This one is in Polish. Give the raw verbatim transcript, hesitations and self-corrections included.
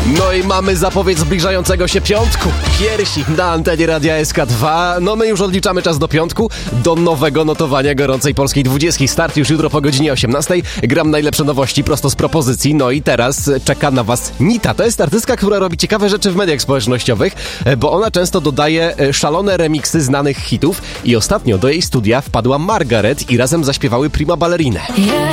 No i mamy zapowiedź zbliżającego się piątku. Piersi na antenie Radia S K dwa. No my już odliczamy czas do piątku, do nowego notowania gorącej polskiej dwudziestki. Start już jutro po godzinie osiemnastej. Gram najlepsze nowości prosto z propozycji. No i teraz czeka na was Nita. To jest artystka, która robi ciekawe rzeczy w mediach społecznościowych, bo ona często dodaje szalone remiksy znanych hitów i ostatnio do jej studia wpadła Margaret i razem zaśpiewały Prima Ballerine.